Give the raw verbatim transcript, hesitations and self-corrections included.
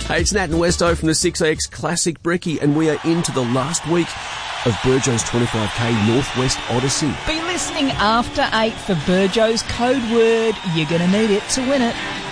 Hey, it's Nat and Westo from the six A X Classic Brekkie, and we are into the last week of Burjo's twenty-five K Northwest Odyssey. Be listening after eight for Burjo's code word. You're going to need it to win it.